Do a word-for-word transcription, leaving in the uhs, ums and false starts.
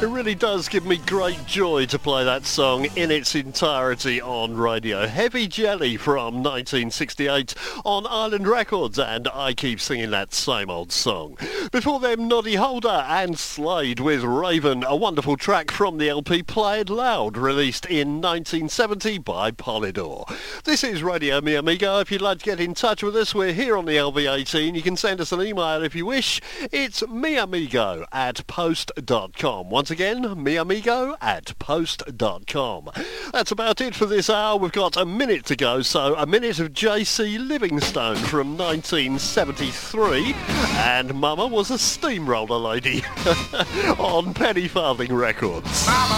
It really does give me great joy to play that song in its entirety on radio. Heavy Jelly from nineteen sixty-eight on Island Records, and I keep singing that same old song. Before them, Noddy Holder and Slade with Raven, a wonderful track from the L P Play It Loud, released in nineteen seventy by Polydor. This is Radio Mi Amigo. If you'd like to get in touch with us, we're here on the L V eighteen. You can send us an email if you wish. It's miamigo at post dot com. Once again, miamigo at post dot com. That's about it for this hour. We've got a minute to go, so a minute of J C Livingstone from nineteen seventy-three, and Mama was a steamroller lady on Penny Farthing Records.